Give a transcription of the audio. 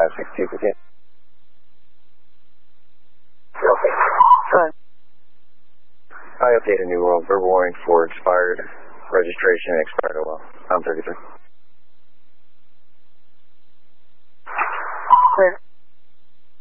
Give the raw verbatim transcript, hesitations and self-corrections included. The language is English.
five six two, continue. Okay. Fine. I updated New World. Verbal warning for expired registration and expired O L. I'm thirty-three.